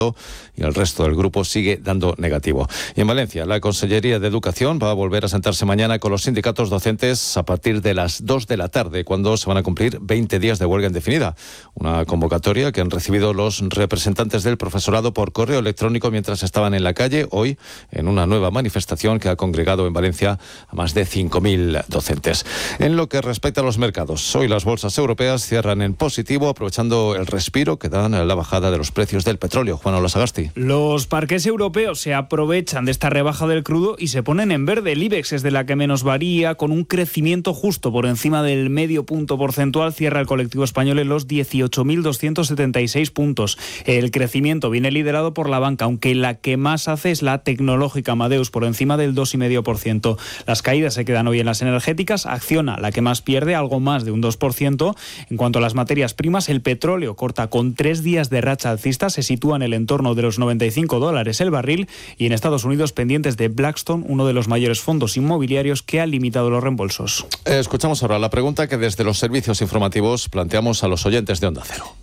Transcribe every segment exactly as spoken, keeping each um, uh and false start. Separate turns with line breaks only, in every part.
y el resto del grupo sigue dando negativo. Y en Valencia, la Consellería de Educación va a volver a sentarse mañana con los sindicatos docentes a partir de las dos de la tarde, cuando se van a cumplir veinte días de huelga indefinida. Una convocatoria que han recibido los representantes del profesorado por correo electrónico mientras estaban en la calle, hoy en una nueva manifestación que ha congregado en Valencia a más de cinco mil docentes. En lo que respecta a los mercados, hoy las bolsas europeas cierran en positivo, aprovechando el respiro que dan la bajada de los precios del petróleo. Juan Olasagasti.
Los parques europeos se aprovechan de esta rebaja del crudo y se ponen en verde. El IBEX es de la que menos varía, con un crecimiento justo por encima del medio punto porcentual. Cierra el colectivo español en los dieciocho mil doscientos setenta y seis puntos. El crecimiento viene liderado por la banca, aunque la que más hace es la tecnológica Amadeus, por encima del dos coma cinco por ciento. Las caídas se quedan hoy en las energéticas. Acciona, la que más pierde, algo más de un dos por ciento. En cuanto a las materias primas, el petróleo corta con tres días de racha alcista, se sitúa en el entorno de los noventa y cinco dólares el barril, y en Estados Unidos pendientes de Blackstone, uno de los mayores fondos inmobiliarios que ha limitado los reembolsos.
Escuchamos ahora la pregunta que desde los servicios informativos planteamos a los oyentes de Onda Cero.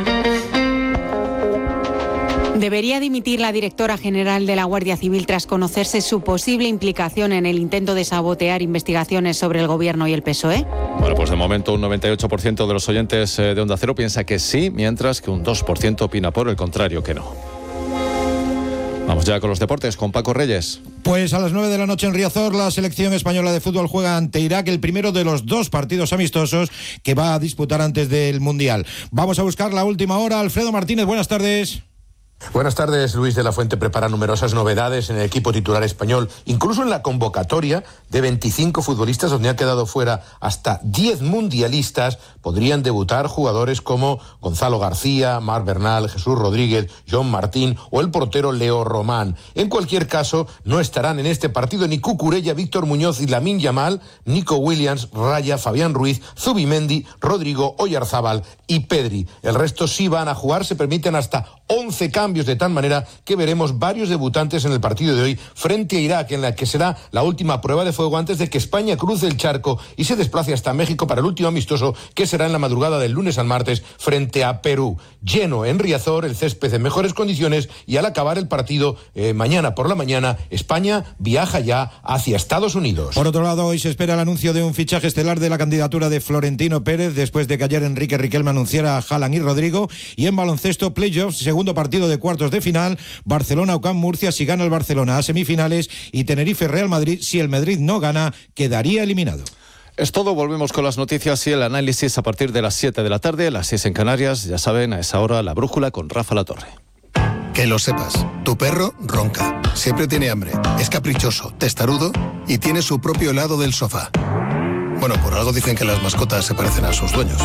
¿Debería dimitir la directora general de la Guardia Civil tras conocerse su posible implicación en el intento de sabotear investigaciones sobre el Gobierno y el P S O E?
Bueno, pues de momento un noventa y ocho por ciento de los oyentes de Onda Cero piensa que sí, mientras que un dos por ciento opina por el contrario, que no. Vamos ya con los deportes, con Paco Reyes.
Pues a las nueve de la noche en Riazor, la selección española de fútbol juega ante Irak, el primero de los dos partidos amistosos que va a disputar antes del Mundial. Vamos a buscar la última hora. Alfredo Martínez, buenas tardes.
Buenas tardes. Luis de la Fuente prepara numerosas novedades en el equipo titular español, incluso en la convocatoria de veinticinco futbolistas, donde han quedado fuera hasta diez mundialistas. Podrían debutar jugadores como Gonzalo García, Marc Bernal, Jesús Rodríguez, John Martín o el portero Leo Román. En cualquier caso, no estarán en este partido ni Cucurella, Víctor Muñoz y Lamine Yamal, Nico Williams, Raya, Fabián Ruiz, Zubimendi, Rodrigo, Oyarzábal y Pedri. El resto sí van a jugar, se permiten hasta once cambios, de tal manera que veremos varios debutantes en el partido de hoy frente a Irak, en la que será la última prueba de fuego antes de que España cruce el charco y se desplace hasta México para el último amistoso, que será en la madrugada del lunes al martes frente a Perú. Lleno en Riazor, el césped en mejores condiciones, y al acabar el partido eh, mañana por la mañana, España viaja ya hacia Estados Unidos.
Por otro lado, hoy se espera el anuncio de un fichaje estelar de la candidatura de Florentino Pérez, después de que ayer Enrique Riquelme anunciara a Haaland y Rodrigo. Y en baloncesto, playoffs, segundo partido de cuartos de final, Barcelona-UCAM Murcia si gana el Barcelona, a semifinales, y Tenerife-Real Madrid, si el Madrid no gana, quedaría eliminado.
Es todo, volvemos con las noticias y el análisis a partir de las siete de la tarde, las seis en Canarias. Ya saben, a esa hora, La Brújula con Rafa Latorre.
Que lo sepas, tu perro ronca, siempre tiene hambre, es caprichoso, testarudo y tiene su propio helado del sofá. Bueno, por algo dicen que las mascotas se parecen a sus dueños.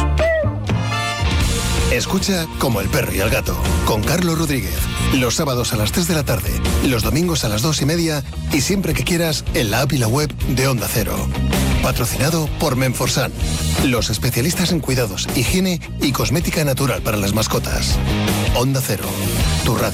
Escucha Como el perro y el gato, con Carlos Rodríguez, los sábados a las tres de la tarde, los domingos a las dos y media y siempre que quieras en la app y la web de Onda Cero. Patrocinado por Menforsan, los especialistas en cuidados, higiene y cosmética natural para las mascotas. Onda Cero, tu radio.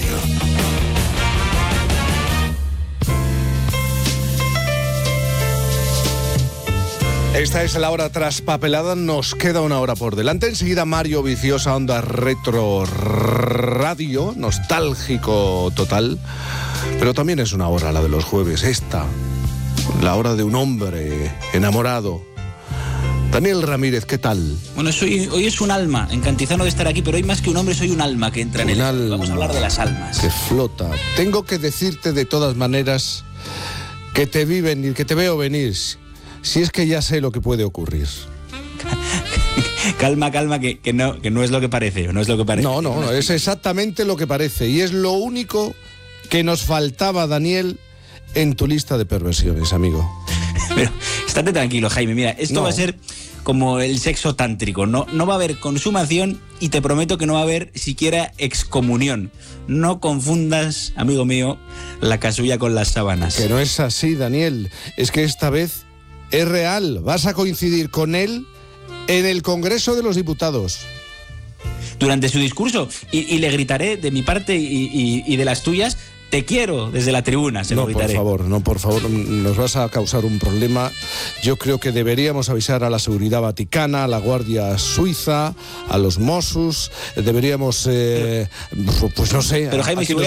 Esta es la hora traspapelada, nos queda una hora por delante. Enseguida Mario Viciosa, Onda Retro Radio, nostálgico total. Pero también es una hora la de los jueves, esta, la hora de un hombre enamorado. Daniel Ramírez, ¿qué tal?
Bueno, soy, hoy es un alma, encantizado de estar aquí, pero hoy más que un hombre soy un alma que entra en el...
Alma
Vamos a hablar de las almas.
que flota. Tengo que decirte de todas maneras que te vi venir, que te veo venir. Si es que ya sé lo que puede ocurrir.
calma, calma, que, que, no, que no es lo que parece, no es lo que parece.
No, no, no, es exactamente lo que parece. Y es lo único que nos faltaba, Daniel, en tu lista de perversiones, amigo.
Pero estate tranquilo, Jaime, mira, esto
no.
va a ser como el sexo tántrico. No, no va a haber consumación y te prometo que no va a haber siquiera excomunión. No confundas, amigo mío, la casulla con las sábanas.
Que no es así, Daniel. Es que esta vez es real. Vas a coincidir con él en el Congreso de los Diputados.
Durante su discurso. Y, y le gritaré de mi parte y, y, y de las tuyas te quiero desde la tribuna, se lo
No,
gritaré.
por favor, no, por favor, nos vas a causar un problema. Yo creo que deberíamos avisar a la seguridad vaticana, a la Guardia Suiza, a los Mossos, deberíamos, eh, pues no sé...
Pero Jaime,
aquí
si voy